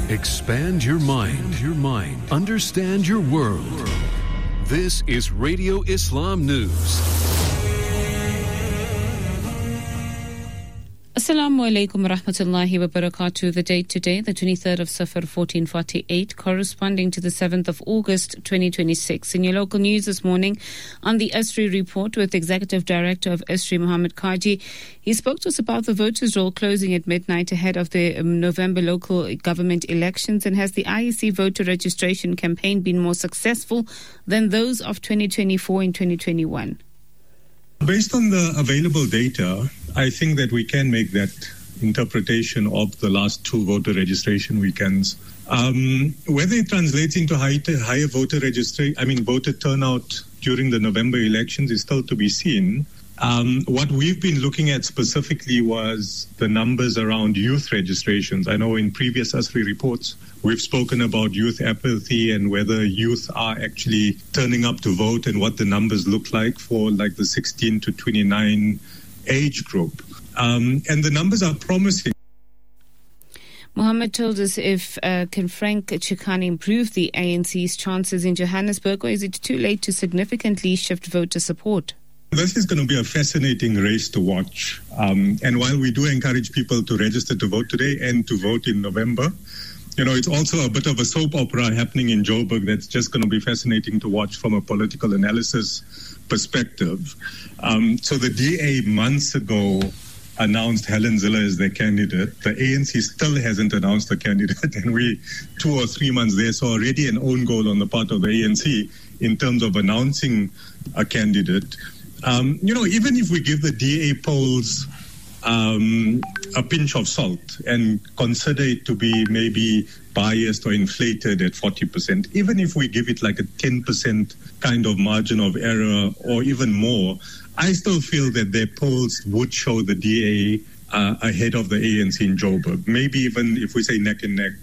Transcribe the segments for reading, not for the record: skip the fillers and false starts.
Expand your mind. Understand your world. This is Radio Islam News. Assalamu alaikum wa rahmatullahi wa barakatuh. The date today, the 23rd of Safar 1448, corresponding to the 7th of August 2026. In your local news this morning, on the ESRI report with Executive Director of ESRI, Muhammad Kaji, he spoke to us about the voters' roll closing at midnight ahead of the November local government elections, and has the IEC voter registration campaign been more successful than those of 2024 and 2021? Based on the available data, I think that we can make that interpretation of the last two voter registration weekends. Whether it translates into higher voter voter turnout during the November elections is still to be seen. What we've been looking at specifically was the numbers around youth registrations. I know in previous ESRI reports, we've spoken about youth apathy and whether youth are actually turning up to vote and what the numbers look like for like the 16 to 29 age group. And the numbers are promising. Mohammed told us can Frank Chikane improve the ANC's chances in Johannesburg, or is it too late to significantly shift voter support? This is going to be a fascinating race to watch. And while we do encourage people to register to vote today and to vote in November, it's also a bit of a soap opera happening in Joburg that's just going to be fascinating to watch from a political analysis perspective. So the DA months ago announced Helen Zille as their candidate. The ANC still hasn't announced a candidate, and we 2 or 3 months there, so already an own goal on the part of the ANC in terms of announcing a candidate. Even if we give the DA polls a pinch of salt and consider it to be maybe biased or inflated at 40%, even if we give it like a 10% kind of margin of error or even more, I still feel that their polls would show the DA ahead of the ANC in Joburg, maybe even if we say neck and neck.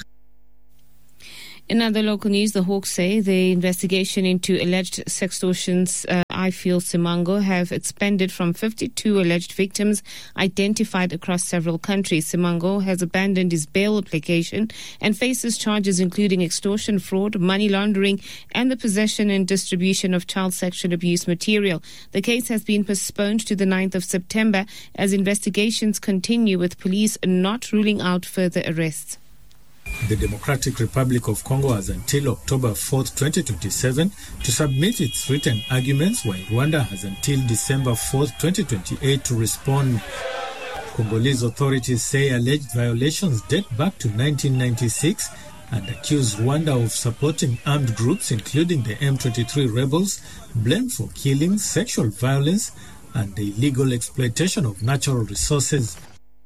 In other local news, the Hawks say the investigation into alleged sextortions I Feel Simango have expanded from 52 alleged victims identified across several countries. Simango has abandoned his bail application and faces charges including extortion, fraud, money laundering, and the possession and distribution of child sexual abuse material. The case has been postponed to the 9th of September as investigations continue, with police not ruling out further arrests. The Democratic Republic of Congo has until October 4th, 2027 to submit its written arguments, while Rwanda has until December 4th, 2028 to respond. Congolese authorities say alleged violations date back to 1996 and accuse Rwanda of supporting armed groups, including the M23 rebels, blamed for killings, sexual violence, and the illegal exploitation of natural resources.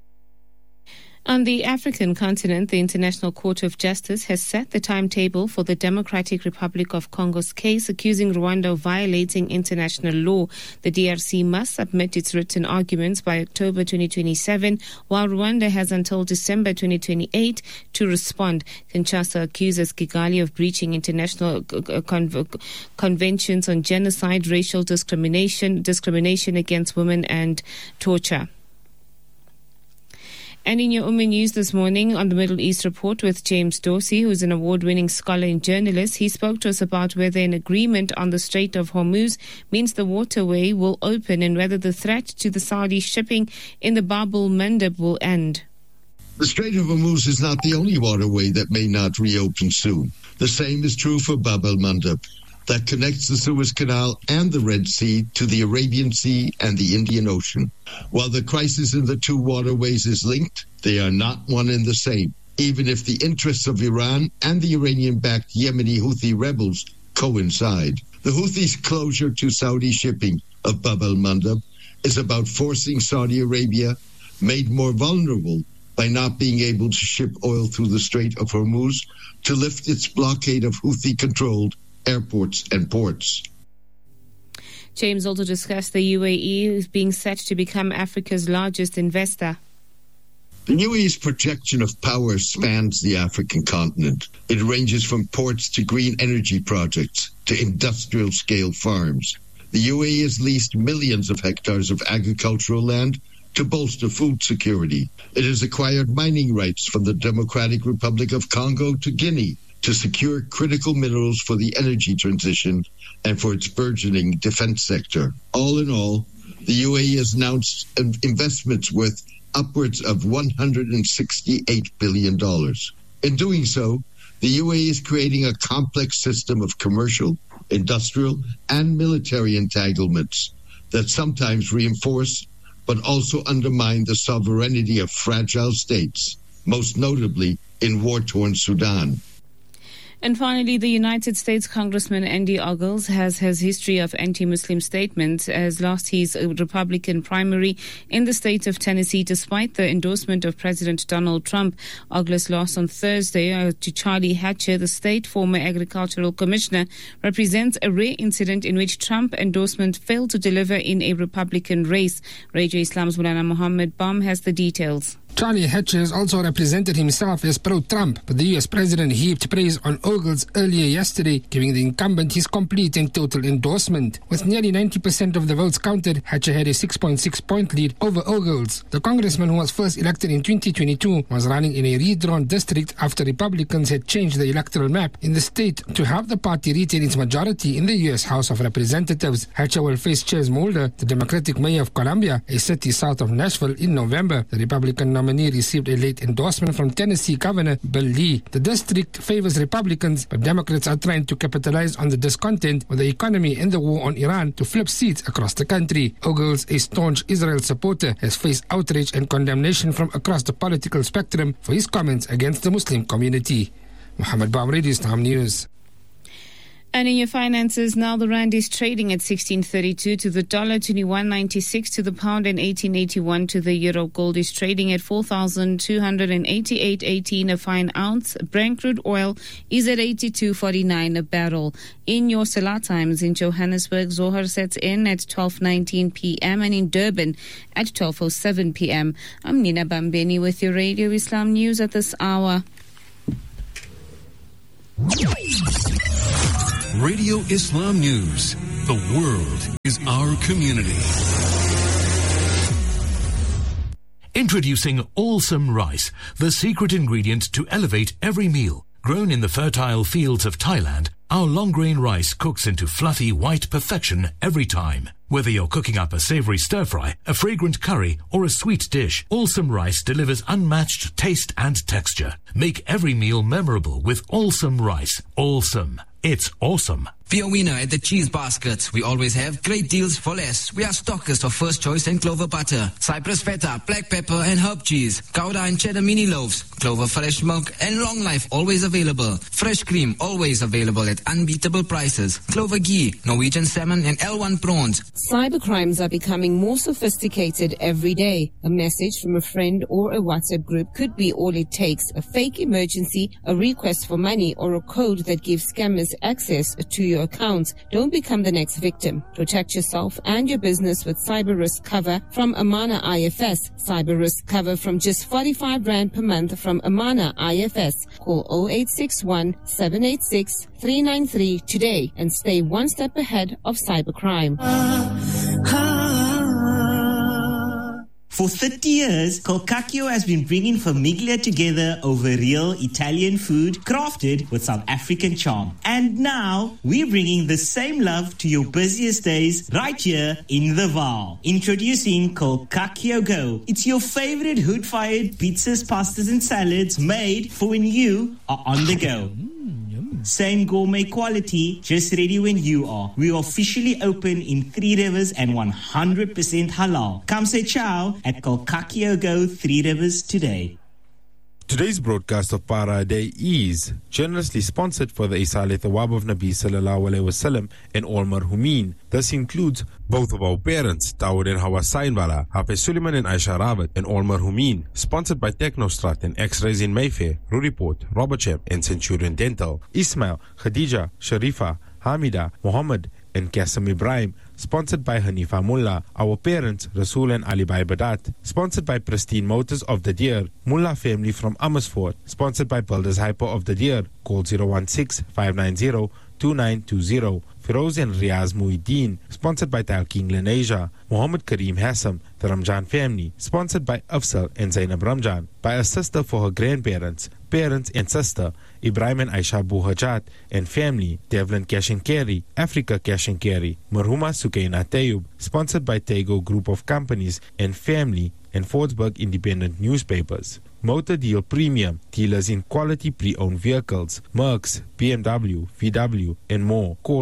On the African continent, the International Court of Justice has set the timetable for the Democratic Republic of Congo's case accusing Rwanda of violating international law. The DRC must submit its written arguments by October 2027, while Rwanda has until December 2028 to respond. Kinshasa accuses Kigali of breaching international conventions on genocide, racial discrimination against women, and torture. And in your news this morning on the Middle East Report with James Dorsey, who is an award-winning scholar and journalist, he spoke to us about whether an agreement on the Strait of Hormuz means the waterway will open and whether the threat to the Saudi shipping in the Bab el-Mandeb will end. The Strait of Hormuz is not the only waterway that may not reopen soon. The same is true for Bab el-Mandeb, that connects the Suez Canal and the Red Sea to the Arabian Sea and the Indian Ocean. While the crisis in the two waterways is linked, they are not one and the same, even if the interests of Iran and the Iranian-backed Yemeni Houthi rebels coincide. The Houthis' closure to Saudi shipping of Bab el-Mandeb is about forcing Saudi Arabia, made more vulnerable by not being able to ship oil through the Strait of Hormuz, to lift its blockade of Houthi-controlled airports and ports. James also discussed the UAE is being set to become Africa's largest investor. The UAE's projection of power spans the African continent. It ranges from ports to green energy projects to industrial-scale farms. The UAE has leased millions of hectares of agricultural land to bolster food security. It has acquired mining rights from the Democratic Republic of Congo to Guinea to secure critical minerals for the energy transition and for its burgeoning defense sector. All in all, the UAE has announced investments worth upwards of $168 billion. In doing so, the UAE is creating a complex system of commercial, industrial, and military entanglements that sometimes reinforce but also undermine the sovereignty of fragile states, most notably in war-torn Sudan. And finally, the United States Congressman Andy Ogles has his history of anti-Muslim statements as lost his Republican primary in the state of Tennessee despite the endorsement of President Donald Trump. Ogles lost on Thursday to Charlie Hatcher, the state former agricultural commissioner, represents a rare incident in which Trump endorsement failed to deliver in a Republican race. Radio Islam's Mulana Mohammed Bam has the details. Charlie Hatcher has also represented himself as pro-Trump, but the US president heaped praise on Ogles earlier yesterday, giving the incumbent his complete and total endorsement. With nearly 90% of the votes counted, Hatcher had a 6.6-point lead over Ogles. The congressman, who was first elected in 2022, was running in a redrawn district after Republicans had changed the electoral map in the state to have the party retain its majority in the US House of Representatives. Hatcher will face Chaz Mulder, the Democratic mayor of Columbia, a city south of Nashville, in November. The Republican nominee received a late endorsement from Tennessee Governor Bill Lee. The district favors Republicans, but Democrats are trying to capitalize on the discontent with the economy and the war on Iran to flip seats across the country. Ogles, a staunch Israel supporter, has faced outrage and condemnation from across the political spectrum for his comments against the Muslim community. Mohammed Bam, Radio Islam News. And in your finances, now the rand is trading at 16.32 to the dollar, 21.96 to the pound, and 18.81 to the euro. Gold is trading at 4,288.18 a fine ounce. Brent crude oil is at 82.49 a barrel. In your Salah times, in Johannesburg, Zohar sets in at 12:19 p.m. and in Durban at 12:07 p.m. I'm Nina Bambeni with your Radio Islam News at this hour. Radio Islam News. The world is our community. Introducing Allsome Rice, the secret ingredient to elevate every meal. Grown in the fertile fields of Thailand, our long-grain rice cooks into fluffy white perfection every time. Whether you're cooking up a savory stir-fry, a fragrant curry, or a sweet dish, Allsome Rice delivers unmatched taste and texture. Make every meal memorable with Allsome Rice. Allsome. It's awesome. Fiowina at the Cheese Basket. We always have great deals for less. We are stockers of First Choice and Clover Butter, Cypress Feta, Black Pepper and Herb Cheese, Gouda and Cheddar Mini Loaves, Clover Fresh Milk and Long Life always available. Fresh Cream always available at unbeatable prices. Clover Ghee, Norwegian Salmon and L1 Prawns. Cybercrimes are becoming more sophisticated every day. A message from a friend or a WhatsApp group could be all it takes. A fake emergency, a request for money, or a code that gives scammers access to your accounts. Don't become the next victim. Protect yourself and your business with cyber risk cover from Amana IFS. Cyber risk cover from just 45 Rand per month from Amana IFS. Call 0861 786 393 today and stay one step ahead of cybercrime. For 30 years, Colcacchio has been bringing famiglia together over real Italian food crafted with South African charm. And now, we're bringing the same love to your busiest days right here in the Vaal. Introducing Colcacchio Go. It's your favorite hood-fired pizzas, pastas and salads made for when you are on the go. Same gourmet quality, just ready when you are. We are officially open in 3 Rivers and 100% halal. Come say ciao at Colcacchio Go 3 Rivers today. Today's broadcast of Para Day is generously sponsored for the Isale Thawab of Nabi Sallallahu Alaihi Wasallam and all marhumin. This includes both of our parents, Dawood and Hawa Sainbala, Hafiz Suleiman and Aisha Rawat, and all marhumin. Sponsored by Technostrat and X-Rays in Mayfair, Ruriport, Robertsham and Centurion Dental. Ismail, Khadija, Sharifa, Hamida, Muhammad and Qasim Ibrahim. Sponsored by Hanifa Mullah, our parents, Rasul and Ali Bai Badat. Sponsored by Pristine Motors of the Deer, Mullah family from Amersfoort. Sponsored by Builders Hyper of the Deer. Call 016-590-2920. Firoz and Riaz Muhyiddin, sponsored by Talking Lenasia. Muhammad Kareem Hassam, the Ramjan family, sponsored by Afsal and Zainab Ramjan. By a sister for her grandparents, parents and sister, Ibrahim and Aisha Buhajat, and family, Devlin Cash and Carry, Africa Cash and Carry. Marhuma Sukaina Tayyub, sponsored by Tego Group of Companies and family, and Fordsburg Independent Newspapers. Motor Deal Premium, dealers in quality pre-owned vehicles, Mercs, BMW, VW, and more. Call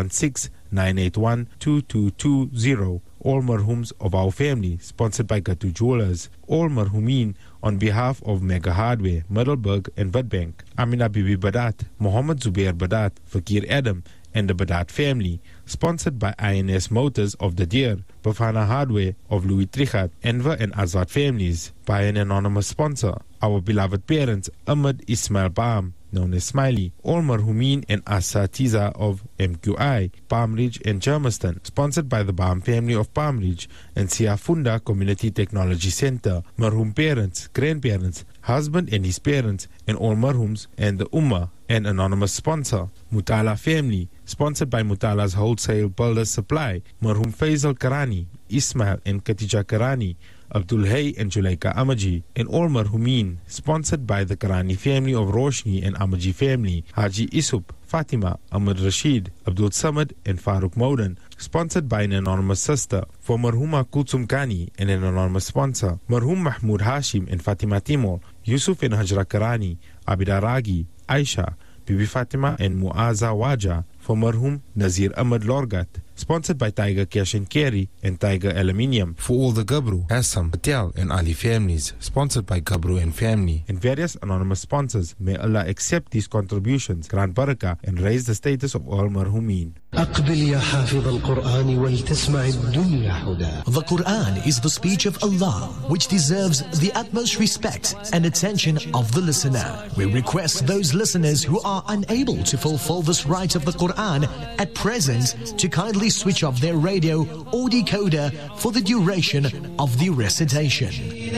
016-981-2220. All marhums of our family, sponsored by Gatu Jewelers. All marhumin on behalf of Mega Hardware, Middelburg and Witbank. Amina Bibi Badat, Mohammed Zubair Badat, Fakir Adam, and the Badat family, sponsored by INS Motors of the Deer, Bafana Hardware of Louis Trichat, Enver and Azad families, by an anonymous sponsor, our beloved parents, Ahmed Ismail Baam, known as Smiley, all marhumin and Asatiza of MQI, Palm Ridge and Germiston, sponsored by the Baam family of Palm Ridge and Siafunda Community Technology Center, marhum parents, grandparents, husband and his parents, and all marhums and the Ummah, an anonymous sponsor, Mutala family, sponsored by Mutala's Wholesale Builders Supply, marhum Faisal Karani, Ismail and Katija Karani, Abdul Hay and Julaika Amaji, and all marhumin, sponsored by the Karani family of Roshni and Amaji family, Haji Isup, Fatima, Ahmad Rashid, Abdul Samad and Farooq Maudan, sponsored by an anonymous sister, for marhuma Kulsum Kani and an anonymous sponsor, marhum Mahmoud Hashim and Fatima Timor, Yusuf and Hajra Karani, Abida Ragi, Aisha, Bibi Fatima and Muaza Waja, for marhum Nazir Ahmad Lorgat, sponsored by Tiger Cash and Carry and Tiger Aluminium. For all the Gabru, Assam, Patel and Ali families, sponsored by Gabru and family. And various anonymous sponsors, may Allah accept these contributions, grant barakah, and raise the status of all marhumin. The Quran is the speech of Allah, which deserves the utmost respect and attention of the listener. We request those listeners who are unable to fulfill this right of the Quran at present to kindly switch off their radio or decoder for the duration of the recitation.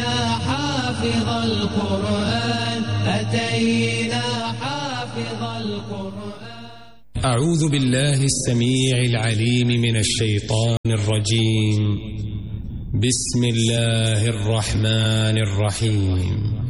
أعوذ بالله السميع العليم من الشيطان الرجيم. بسم الله الرحمن الرحيم.